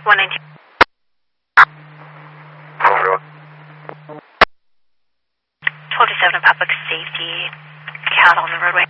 119. 12 to 7 in public safety. Cat on the roadway.